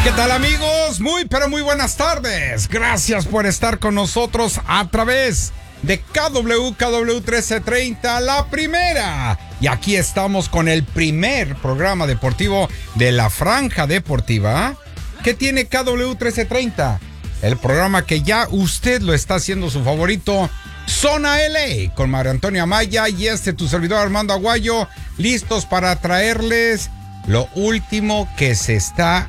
¿Qué tal, amigos? Muy pero muy buenas tardes. Gracias por estar con nosotros a través de KW 1330, la primera. Y aquí estamos con el primer programa deportivo de la Franja Deportiva. ¿Qué tiene KW 1330? El programa que ya usted lo está haciendo su favorito, Zona LA, con Mario Antonio Amaya y tu servidor Armando Aguayo, listos para traerles lo último que se está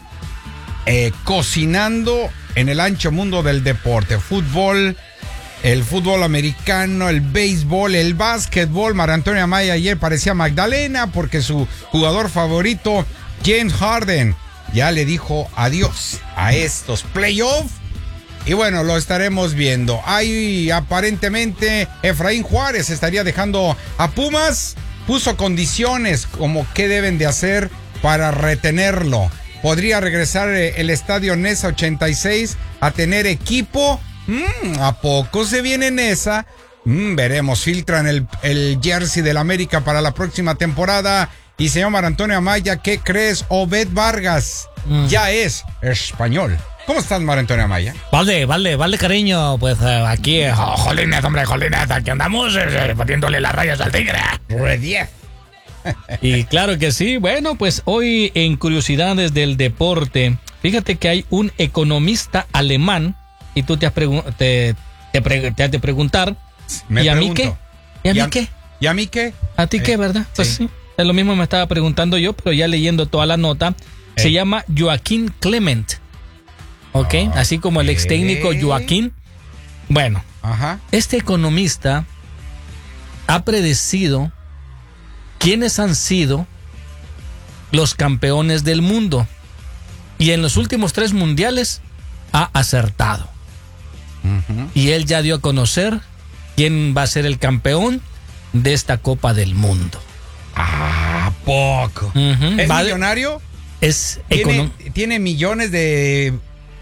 cocinando en el ancho mundo del deporte. Fútbol, el fútbol americano, el béisbol, el básquetbol. Mario Antonio Amaya ayer parecía Magdalena porque su jugador favorito, James Harden, ya le dijo adiós a estos playoffs. Y bueno, lo estaremos viendo. Ahí aparentemente Efraín Juárez estaría dejando a Pumas. Puso condiciones como qué deben de hacer para retenerlo. Podría regresar el estadio Nesa 86 a tener equipo. ¿A poco se viene Nesa? Veremos. Filtran el jersey del América para la próxima temporada. Y señor Mario Antonio Amaya, ¿qué crees? Obed Vargas ya es español. ¿Cómo estás, Mario Antonio Amaya? Vale, cariño. Pues aquí, jolines, aquí andamos batiéndole las rayas al tigre. Re 10. Y claro que sí. Bueno, pues hoy en Curiosidades del Deporte, fíjate que hay un economista alemán y tú te has de preguntar, ¿y a mí qué? ¿Y a mí qué? ¿Y a mí qué? ¿A ti qué, verdad? Pues sí. Es lo mismo me estaba preguntando yo, pero ya leyendo toda la nota, se llama Joaquín Clement. ¿Ok? Así como el ex técnico Joaquín. Bueno, este economista ha predecido quiénes han sido los campeones del mundo. Y en los últimos 3 mundiales ha acertado. Y él ya dio a conocer quién va a ser el campeón de esta Copa del Mundo. ¿A poco? ¿Es millonario? ¿Tiene millones de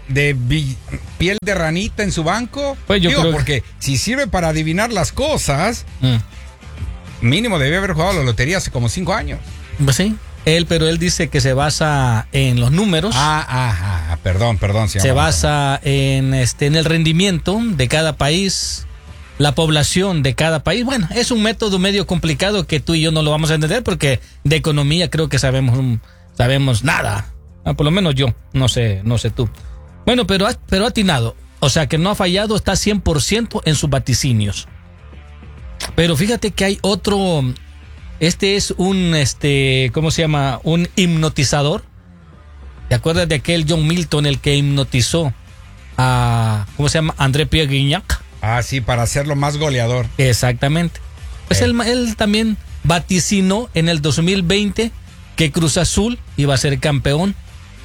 piel de ranita en su banco? Pues yo creo porque si sirve para adivinar las cosas, mínimo debe haber jugado la lotería hace como 5 años. Pues sí, pero él dice que se basa en los números. Perdón. Se basa en el rendimiento de cada país, la población de cada país. Bueno, es un método medio complicado que tú y yo no lo vamos a entender porque de economía creo que sabemos nada. Por lo menos yo, no sé tú. Bueno, pero ha atinado. O sea que no ha fallado, está 100% en sus vaticinios. Pero fíjate que hay otro. Este es un, ¿cómo se llama? Un hipnotizador. ¿Te acuerdas de aquel John Milton, el que hipnotizó a, ¿cómo se llama? André Pierre Gignac. Sí, para hacerlo más goleador. Exactamente. Pues él también vaticinó en el 2020 que Cruz Azul iba a ser campeón.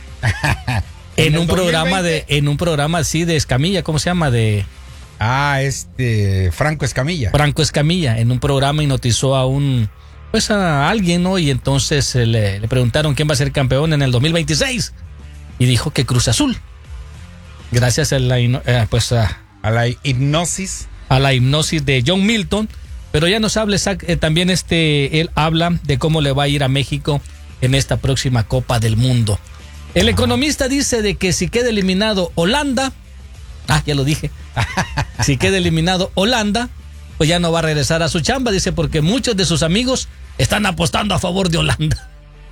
en un programa así de Escamilla, ¿cómo se llama? Franco Escamilla. Franco Escamilla, en un programa hipnotizó a alguien, ¿no? Y entonces le preguntaron quién va a ser campeón en el 2026 y dijo que Cruz Azul. Gracias a la hipnosis. A la hipnosis de John Milton, pero ya nos habla también él habla de cómo le va a ir a México en esta próxima Copa del Mundo. El economista dice de que si queda eliminado Holanda, ya lo dije, si queda eliminado Holanda, pues ya no va a regresar a su chamba, dice, porque muchos de sus amigos están apostando a favor de Holanda.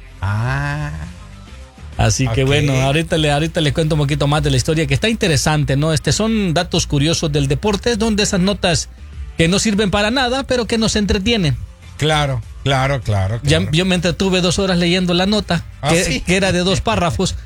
Así que bueno, ahorita les cuento un poquito más de la historia que está interesante, ¿no? Son datos curiosos del deporte, donde esas notas que no sirven para nada, pero que nos entretienen. Claro. Yo me entretuve 2 horas leyendo la nota, que era de 2 párrafos.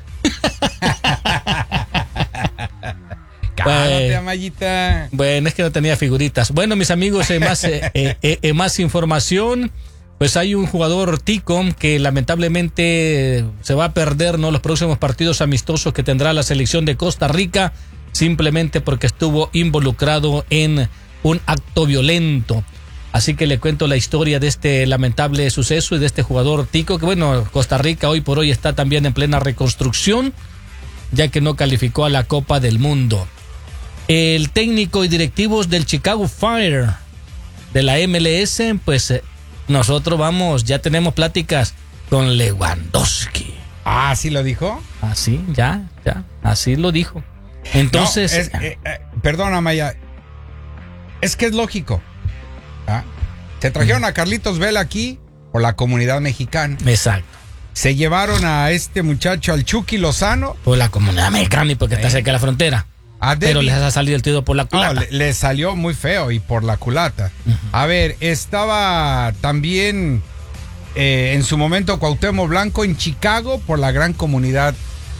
Cálmate, Amayita. Bueno, es que no tenía figuritas. Bueno, mis amigos, más información. Pues hay un jugador tico que lamentablemente se va a perder, ¿no?, los próximos partidos amistosos que tendrá la selección de Costa Rica, simplemente porque estuvo involucrado en un acto violento. Así que le cuento la historia de este lamentable suceso y de este jugador tico, que bueno, Costa Rica hoy por hoy está también en plena reconstrucción, ya que no calificó a la Copa del Mundo. El técnico y directivos del Chicago Fire de la MLS, pues nosotros ya tenemos pláticas con Lewandowski. Ah, ¿sí lo dijo? Así, ya, así lo dijo. Entonces... No, perdona, Maya. Es que es lógico. ¿Ah? Se trajeron a Carlitos Vela aquí por la comunidad mexicana. Exacto. Se llevaron a este muchacho, al Chucky Lozano. Por la comunidad mexicana y porque está cerca de la frontera. Pero les ha salido el tiro por la culata. No, le salió muy feo y por la culata. A ver, estaba también en su momento Cuauhtémoc Blanco en Chicago por la gran comunidad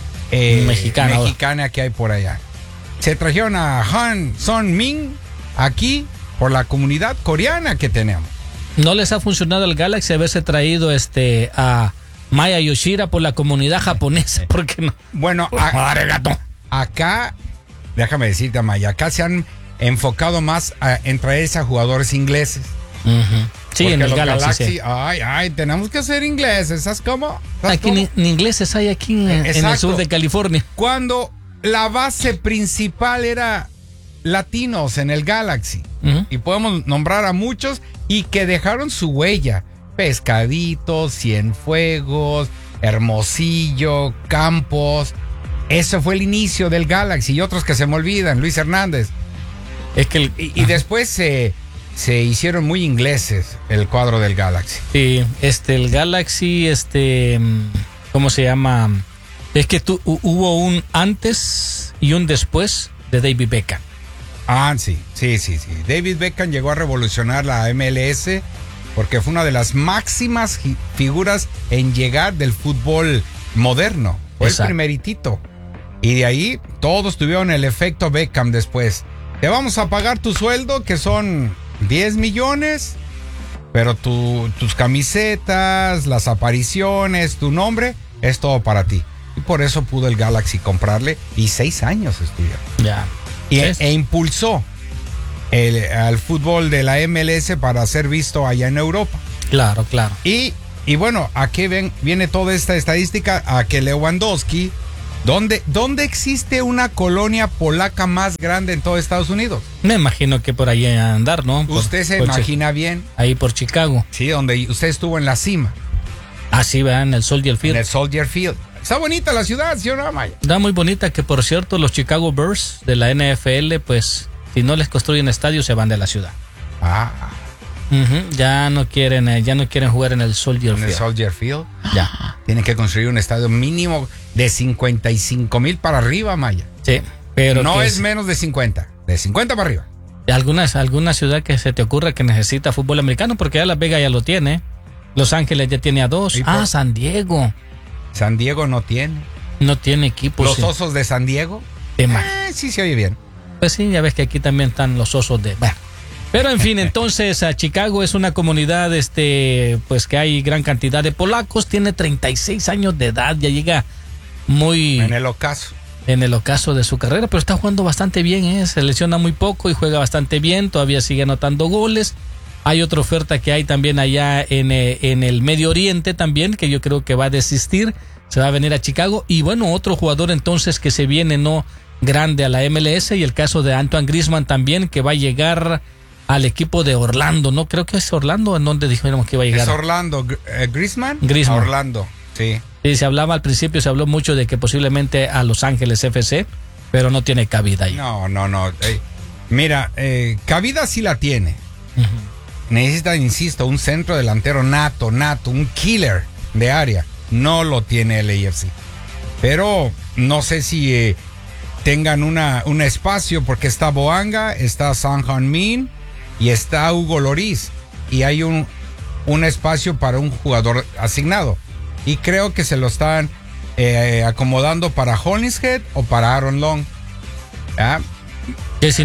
mexicana que hay por allá. Se trajeron a Han Son-min aquí por la comunidad coreana que tenemos. ¿No les ha funcionado al Galaxy haberse traído a Maya Yoshida por la comunidad japonesa? ¿Por qué no? Bueno, acá, déjame decirte, Maya, acá se han enfocado más en traerse a jugadores ingleses. Sí, en el Galaxy. Sí. Ay, tenemos que ser ingleses, ¿sabes cómo? Aquí ni ingleses hay aquí en el sur de California. Cuando la base principal era latinos en el Galaxy. Y podemos nombrar a muchos y que dejaron su huella. Pescadito, Cienfuegos, Hermosillo, Campos. Eso fue el inicio del Galaxy y otros que se me olvidan, Luis Hernández. Es que y después se hicieron muy ingleses el cuadro del Galaxy. Sí, el Galaxy, ¿cómo se llama? Es que hubo un antes y un después de David Beckham. Ah, sí. David Beckham llegó a revolucionar la MLS porque fue una de las máximas figuras en llegar del fútbol moderno. Fue el primeritito. Y de ahí todos tuvieron el efecto Beckham después. Te vamos a pagar tu sueldo, que son 10 millones, pero tus camisetas, las apariciones, tu nombre, es todo para ti. Y por eso pudo el Galaxy comprarle, y 6 años estuvieron. Ya. E impulsó al fútbol de la MLS para ser visto allá en Europa. Claro. Y bueno, ¿a qué viene toda esta estadística? A que Lewandowski, ¿dónde existe una colonia polaca más grande en todo Estados Unidos? Me imagino que por ahí a andar, ¿no? Usted se imagina bien. Ahí por Chicago. Sí, donde usted estuvo en la cima. Así va, en el Soldier Field. En el Soldier Field. Está bonita la ciudad, ¿sí o no, Maya? Está muy bonita, que por cierto los Chicago Bears de la NFL, pues si no les construyen estadios se van de la ciudad. Ya no quieren jugar en el Soldier Field. En el Soldier Field. Ya. Tienen que construir un estadio mínimo de 55,000 para arriba, Maya. Sí, pero no es menos de 50. De 50 para arriba. ¿Alguna ciudad que se te ocurra que necesita fútbol americano? Porque ya Las Vegas ya lo tiene. Los Ángeles ya tiene a 2. San Diego. San Diego no tiene. No tiene equipos. ¿Los Osos de San Diego? Sí se oye bien. Pues sí, ya ves que aquí también están los Osos de... Bueno. Pero en fin, entonces Chicago es una comunidad pues que hay gran cantidad de polacos, tiene 36 años de edad, ya llega muy... En el ocaso. En el ocaso de su carrera, pero está jugando bastante bien, se lesiona muy poco y juega bastante bien, todavía sigue anotando goles. Hay otra oferta que hay también allá en el Medio Oriente también, que yo creo que va a desistir, se va a venir a Chicago. Y bueno, otro jugador entonces que se viene grande a la MLS, y el caso de Antoine Griezmann también, que va a llegar al equipo de Orlando, ¿no? Creo que es Orlando, ¿en dónde dijimos que iba a llegar? Es Orlando. ¿Griezmann? Griezmann. Orlando, sí. Sí, se hablaba al principio, se habló mucho de que posiblemente a Los Ángeles FC, pero no tiene cabida ahí. No. Mira, cabida sí la tiene. Necesita, insisto, un centro delantero nato, un killer de área. No lo tiene el AFC. Pero no sé si tengan un espacio, porque está Boanga, está Son Heung-min y está Hugo Lloris. Y hay un espacio para un jugador asignado. Y creo que se lo están acomodando para Hollingshead o para Aaron Long. Que si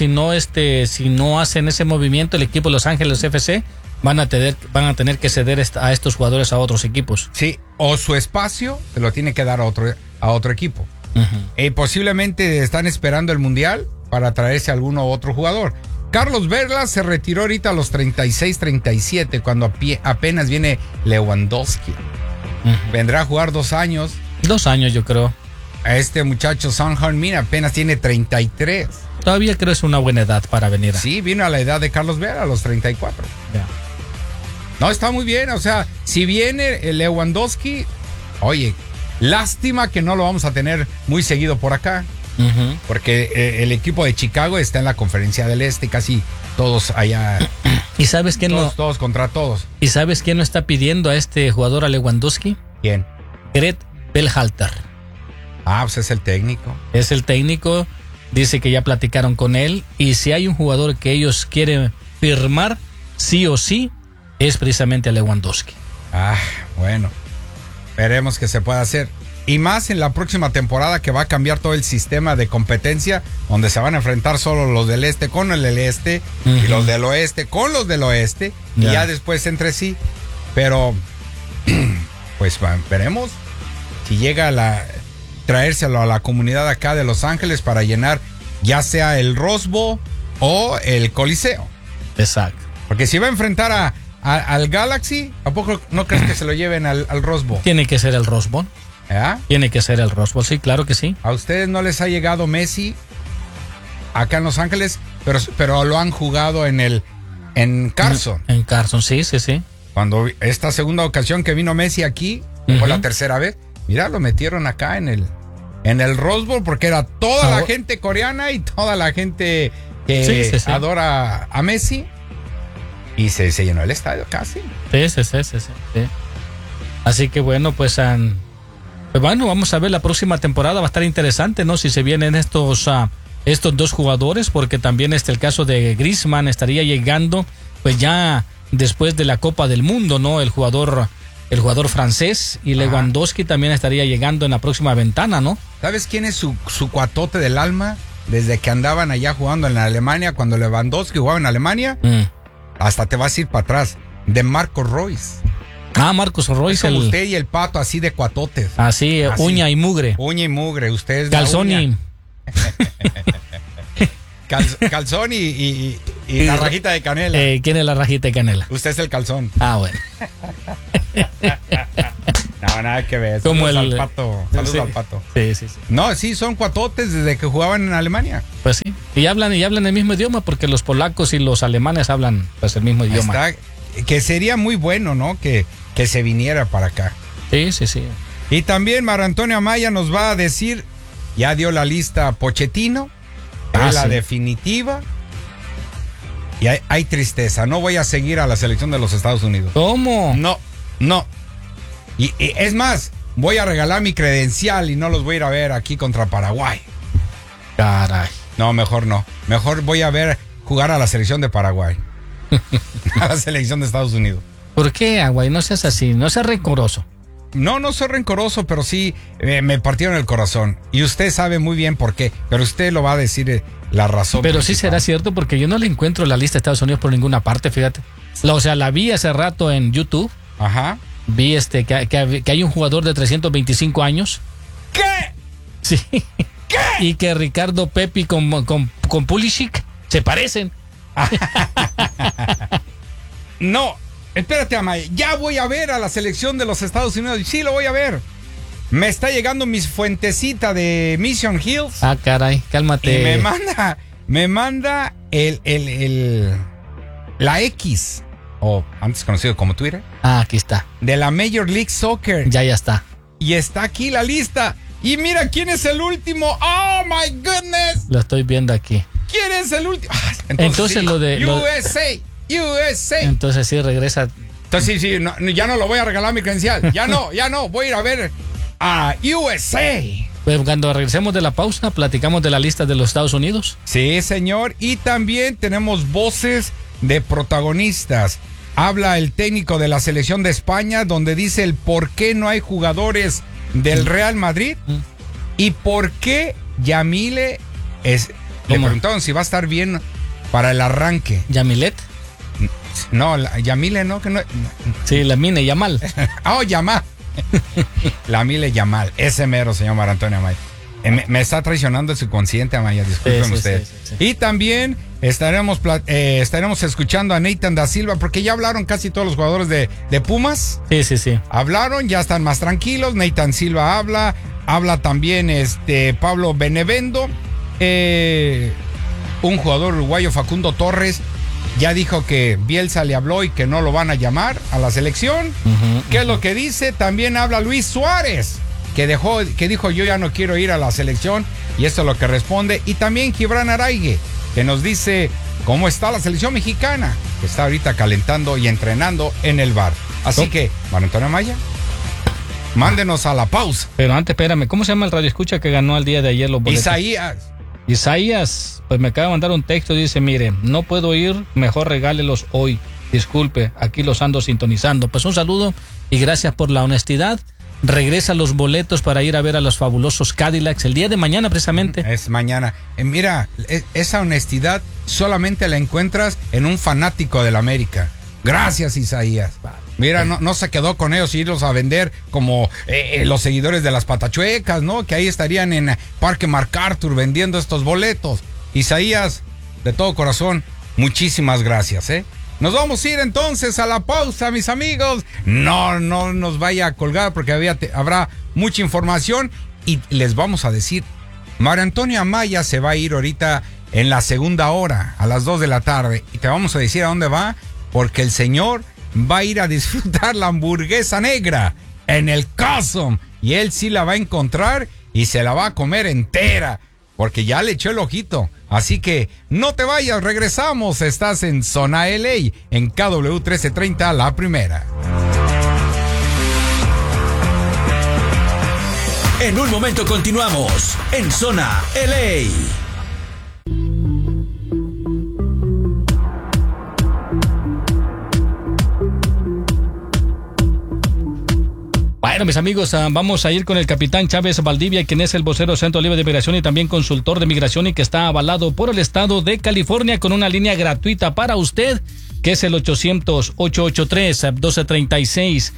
no hacen ese movimiento, el equipo de Los Ángeles FC van a tener que ceder a estos jugadores a otros equipos. Sí, o su espacio se lo tiene que dar a otro equipo. Posiblemente están esperando el Mundial para traerse a alguno u otro jugador. Carlos Vela se retiró ahorita a los 36, 37, cuando apenas viene Lewandowski. Vendrá a jugar 2 años. 2 años, yo creo. A este muchacho Son Heung-min apenas tiene 33. Todavía creo que es una buena edad para venir. Sí, vino a la edad de Carlos Vela, a los 34. Ya. No, está muy bien. O sea, si viene el Lewandowski, oye, Lástima que no lo vamos a tener muy seguido por acá. Porque el equipo de Chicago está en la Conferencia del Este, casi todos allá. ¿Y sabes quién todos contra todos. ¿Y sabes quién no está pidiendo a este jugador, a Lewandowski? ¿Quién? Gret Berhalter. Pues es el técnico. Es el técnico, dice que ya platicaron con él, y si hay un jugador que ellos quieren firmar, sí o sí, es precisamente a Lewandowski. Bueno, veremos qué se puede hacer. Y más en la próxima temporada, que va a cambiar todo el sistema de competencia, donde se van a enfrentar solo los del este con el del este, y los del oeste con los del oeste, y ya después entre sí. Pero, pues veremos si llega traérselo a la comunidad acá de Los Ángeles para llenar ya sea el Rose Bowl o el Coliseo. Exacto. Porque si va a enfrentar al Galaxy, ¿a poco no crees que se lo lleven al Rose Bowl? Tiene que ser el Rose Bowl. Tiene que ser el Rose Bowl, sí, claro que sí. ¿A ustedes no les ha llegado Messi acá en Los Ángeles? Pero lo han jugado en Carson. En Carson, sí. Cuando esta segunda ocasión que vino Messi aquí, fue la tercera vez, mira, lo metieron acá en el Rose Bowl, porque era toda la gente coreana y toda la gente que adora a Messi. Y se llenó el estadio casi. Sí. Así que bueno, pues bueno, vamos a ver, la próxima temporada va a estar interesante, ¿no? Si se vienen estos dos jugadores, porque también el caso de Griezmann estaría llegando, pues ya después de la Copa del Mundo, ¿no? El jugador francés, y Lewandowski también estaría llegando en la próxima ventana, ¿no? ¿Sabes quién es su cuatote del alma? Desde que andaban allá jugando en Alemania, cuando Lewandowski jugaba en Alemania, hasta te vas a ir para atrás, de Marcos Royce. Marcos Royce. Usted y el Pato, así de cuatotes. Así, uña y mugre. Uña y mugre, ustedes. Calzón y... Calzón y la rajita de canela. ¿Quién es la rajita de canela? Usted es el calzón. Bueno. No, nada que ver. Como Saludos al Pato. Saludos al Pato. Sí. No, sí, son cuatotes desde que jugaban en Alemania. Pues sí. Y hablan el mismo idioma, porque los polacos y los alemanes hablan pues el mismo idioma. Que sería muy bueno, ¿no? Que se viniera para acá. Sí. Y también Mar Antonio Amaya nos va a decir, ya dio la lista Pochettino, la definitiva. Y hay tristeza, no voy a seguir a la selección de los Estados Unidos. ¿Cómo? No. Y es más, voy a regalar mi credencial y no los voy a ir a ver aquí contra Paraguay. Caray. No, mejor no. Mejor voy a ver jugar a la selección de Paraguay. A la selección de Estados Unidos. ¿Por qué, Aguay? No seas así, no seas rencoroso. No soy rencoroso, pero sí me partieron el corazón. Y usted sabe muy bien por qué, pero usted lo va a decir la razón. Pero sí será cierto, porque yo no le encuentro la lista de Estados Unidos por ninguna parte, fíjate. La vi hace rato en YouTube. Vi que hay un jugador de 325 años. ¿Qué? Sí. ¿Qué? Y que Ricardo Pepi con Pulisic se parecen. No, espérate, Amaya. Ya voy a ver a la selección de los Estados Unidos. Sí, lo voy a ver. Me está llegando mis fuentecita de Mission Hills. Caray, cálmate. Y me manda la X, o antes conocido como Twitter. Aquí está. De la Major League Soccer. Ya está. Y está aquí la lista. Y mira quién es el último. ¡Oh, my goodness! Lo estoy viendo aquí. ¿Quién es el último? Entonces sí, lo de... USA. Entonces sí, regresa. Entonces sí, ya no lo voy a regalar mi credencial. Ya no. Voy a ir a ver a USA. Pues cuando regresemos de la pausa, platicamos de la lista de los Estados Unidos. Sí, señor. Y también tenemos voces de protagonistas. Habla el técnico de la selección de España, donde dice el por qué no hay jugadores del Real Madrid y por qué Yamile es... Le preguntaron si va a estar bien para el arranque. ¿Yamilet? No, Yamile no, que no. Sí, Lamine Yamal. Yamal. Lamine Yamal. Ese mero, señor Mar Antonio Amaya. Me está traicionando el subconsciente, Amaya. Disculpen ustedes. Sí. Y también estaremos escuchando a Nathan da Silva, porque ya hablaron casi todos los jugadores de Pumas. Sí. Hablaron, ya están más tranquilos. Nathan Silva habla también Pablo Benevendo. Un jugador uruguayo, Facundo Torres, ya dijo que Bielsa le habló y que no lo van a llamar a la selección. ¿Qué es lo que dice? También habla Luis Suárez, que dijo yo ya no quiero ir a la selección, y esto es lo que responde. Y también Gibran Araigue, que nos dice cómo está la selección mexicana, que está ahorita calentando y entrenando en el bar. Así que, Mario Antonio Amaya, mándenos a la pausa. Pero antes, espérame, ¿cómo se llama el radioescucha que ganó el día de ayer los boletos? Isaías, pues me acaba de mandar un texto y dice, mire, no puedo ir, mejor regálelos hoy. Disculpe, aquí los ando sintonizando. Pues un saludo y gracias por la honestidad. Regresa los boletos para ir a ver a los fabulosos Cadillacs el día de mañana precisamente. Es mañana. Mira, esa honestidad solamente la encuentras en un fanático del América. Gracias, Isaías. Mira, no se quedó con ellos irlos a vender como los seguidores de las Patachuecas, ¿no? Que ahí estarían en Parque MacArthur vendiendo estos boletos. Isaías, de todo corazón, muchísimas gracias, ¿eh? Nos vamos a ir entonces a la pausa, mis amigos. No nos vaya a colgar porque habrá mucha información y les vamos a decir, Mario Antonio Amaya se va a ir ahorita en la segunda hora, a las 2 de la tarde. Y te vamos a decir a dónde va, porque el señor va a ir a disfrutar la hamburguesa negra en el Custom. Y él sí la va a encontrar y se la va a comer entera, porque ya le echó el ojito. Así que no te vayas, regresamos. Estás en Zona LA, en KW 1330, La Primera. En un momento continuamos en Zona LA. Bueno, mis amigos, vamos a ir con el capitán Chávez Valdivia, quien es el vocero Centro Libre de Migración y también consultor de migración y que está avalado por el estado de California con una línea gratuita para usted, que es el 800-883-1236,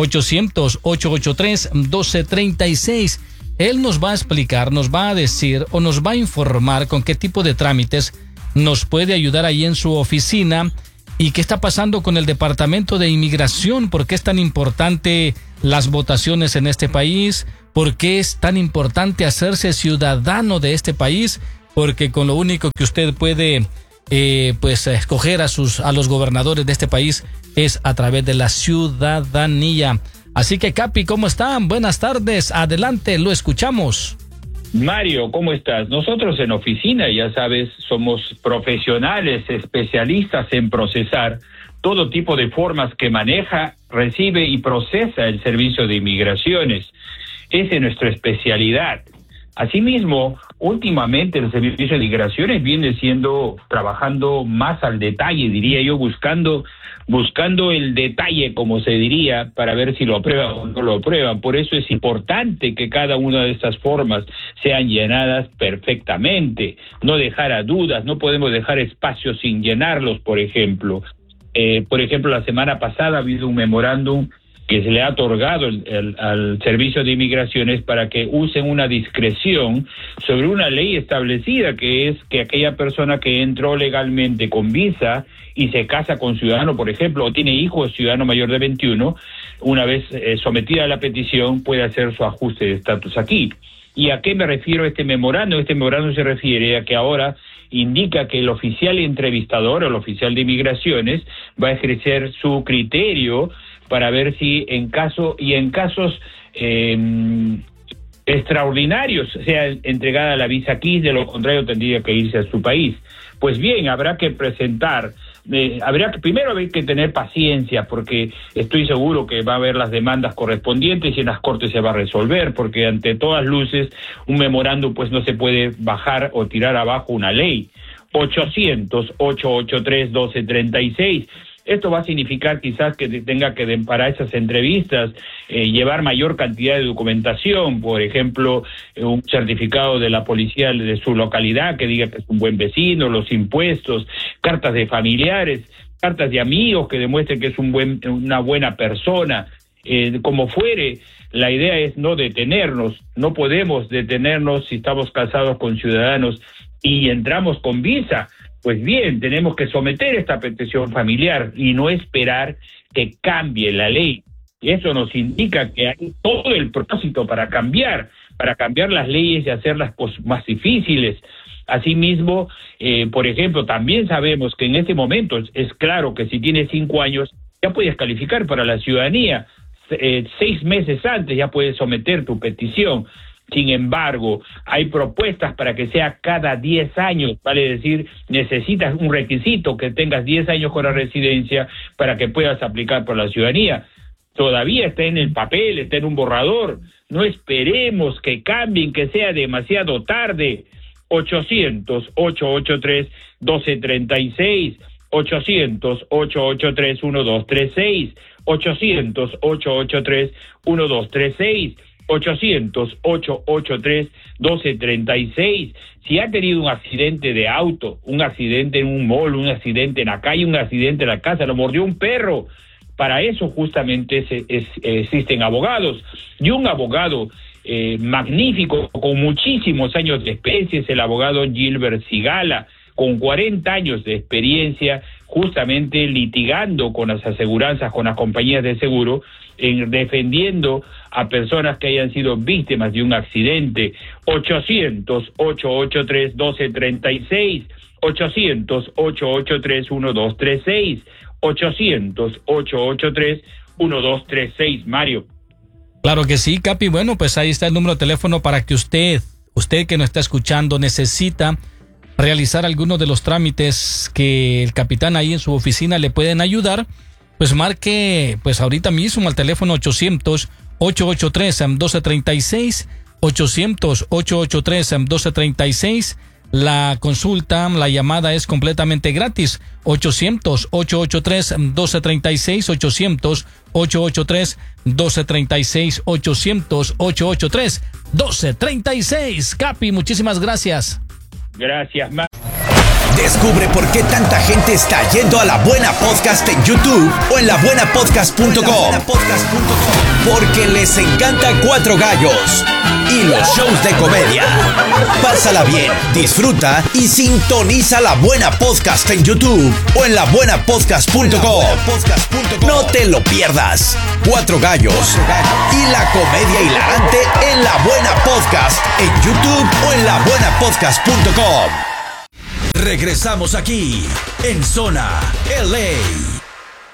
800-883-1236. Él nos va a explicar, nos va a decir o nos va a informar con qué tipo de trámites nos puede ayudar ahí en su oficina y qué está pasando con el Departamento de Inmigración, por qué es tan importante las votaciones en este país, por qué es tan importante hacerse ciudadano de este país, porque con lo único que usted puede escoger a los gobernadores de este país es a través de la ciudadanía. Así que, Capi, ¿cómo están? Buenas tardes, adelante, lo escuchamos. Mario, ¿cómo estás? Nosotros en oficina, ya sabes, somos profesionales, especialistas en procesar todo tipo de formas que maneja, recibe y procesa el Servicio de Inmigraciones. Esa es nuestra especialidad. Asimismo, últimamente el Servicio de Migraciones viene trabajando más al detalle, diría yo, buscando el detalle, como se diría, para ver si lo aprueban o no lo aprueban. Por eso es importante que cada una de estas formas sean llenadas perfectamente, no dejar a dudas, no podemos dejar espacios sin llenarlos, por ejemplo. La semana pasada ha habido un memorándum que se le ha otorgado al Servicio de Inmigraciones para que usen una discreción sobre una ley establecida, que es que aquella persona que entró legalmente con visa y se casa con ciudadano, por ejemplo, o tiene hijos ciudadano mayor de 21, una vez sometida a la petición, puede hacer su ajuste de estatus aquí. ¿Y a qué me refiero este memorándum? Este memorándum se refiere a que ahora indica que el oficial entrevistador o el oficial de inmigraciones va a ejercer su criterio para ver si en casos extraordinarios sea entregada la visa aquí, de lo contrario tendría que irse a su país. Pues bien, habrá que primero hay que tener paciencia, porque estoy seguro que va a haber las demandas correspondientes y en las cortes se va a resolver, porque ante todas luces un memorándum pues no se puede bajar o tirar abajo una ley. 800-883-1236. Esto va a significar quizás que tenga que, para esas entrevistas, llevar mayor cantidad de documentación, por ejemplo, un certificado de la policía de su localidad que diga que es un buen vecino, los impuestos, cartas de familiares, cartas de amigos que demuestren que es una buena persona. Como fuere, la idea es no detenernos, no podemos detenernos si estamos casados con ciudadanos y entramos con visa. Pues bien, tenemos que someter esta petición familiar y no esperar que cambie la ley. Y eso nos indica que hay todo el propósito para cambiar las leyes y hacerlas más difíciles. Asimismo, por ejemplo, también sabemos que en este momento es claro que si tienes 5 años ya puedes calificar para la ciudadanía. 6 meses antes ya puedes someter tu petición. Sin embargo, hay propuestas para que sea cada 10 años, vale decir, necesitas un requisito que tengas 10 años con la residencia para que puedas aplicar por la ciudadanía. Todavía está en el papel, está en un borrador. No esperemos que cambien, que sea demasiado tarde. 800-883-1236, 800-883-1236, 800-883-1236, 800-883-1236. Si ha tenido un accidente de auto, un accidente en un mall, un accidente en la calle, un accidente en la casa, lo mordió un perro, para eso justamente existen abogados. Y un abogado magnífico, con muchísimos años de experiencia, es el abogado Gilbert Sigala, con 40 años de experiencia, justamente litigando con las aseguranzas, con las compañías de seguro, defendiendo a personas que hayan sido víctimas de un accidente. 800-883-1236, 800-883-1236, 800-883-1236, Mario. Claro que sí, Capi. Bueno, pues ahí está el número de teléfono para que usted que nos está escuchando, necesita realizar algunos de los trámites que el capitán ahí en su oficina le pueden ayudar, pues marque pues ahorita mismo al teléfono 800-883-1236, 800-883-1236. La consulta, la llamada es completamente gratis. 800-883-1236, 800-883-1236, 800-883-1236. Capi, muchísimas gracias. Gracias, Descubre por qué tanta gente está yendo a La Buena Podcast en YouTube o en labuenapodcast.com. Porque les encanta Cuatro Gallos y los shows de comedia. Pásala bien, disfruta y sintoniza La Buena Podcast en YouTube o en labuenapodcast.com. No te lo pierdas. Cuatro Gallos y la comedia hilarante en La Buena Podcast en YouTube o en labuenapodcast.com. Regresamos aquí en Zona LA.